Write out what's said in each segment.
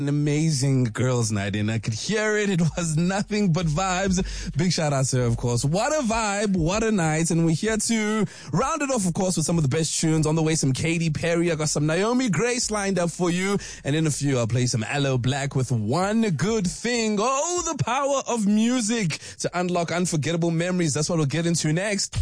An amazing girls' night in. I could hear it. It was nothing but vibes. Big shout out to her, of course. What a vibe. What a night. And we're here to round it off, of course, with some of the best tunes. On the way, some Katy Perry. I got some Naomi Grace lined up for you. And in a few, I'll play some Aloe Black with One Good Thing. Oh, the power of music to unlock unforgettable memories. That's what we'll get into next.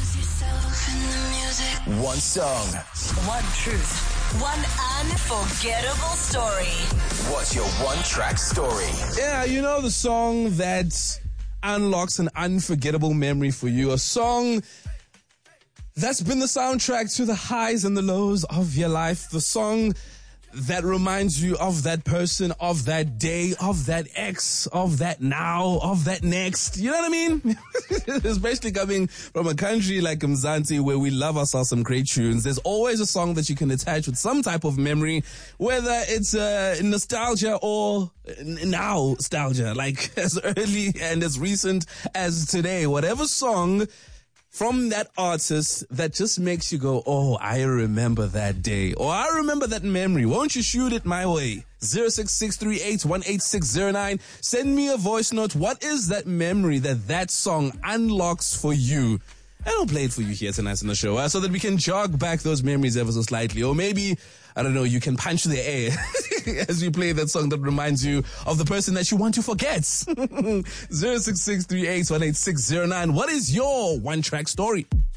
One song. One truth. One unforgettable story. What's your one track story? Yeah, you know the song that unlocks an unforgettable memory for you. A song that's been the soundtrack to the highs and the lows of your life. The song that reminds you of that person, of that day, of that ex, of that now, of that next. You know what I mean? Especially coming from a country like Mzansi where we love ourselves some great tunes. There's always a song that you can attach with some type of memory, whether it's nostalgia or now-stalgia, like as early and as recent as today. Whatever song from that artist that just makes you go, oh, I remember that day, or I remember that memory. Won't you shoot it my way? 0663818609. Send me a voice note. What is that memory that song unlocks for you? And I'll play it for you here tonight in the show, so that we can jog back those memories ever so slightly. Or maybe, I don't know, you can punch the air as you play that song that reminds you of the person that you want to forget. 0663818609. What is your one-track story?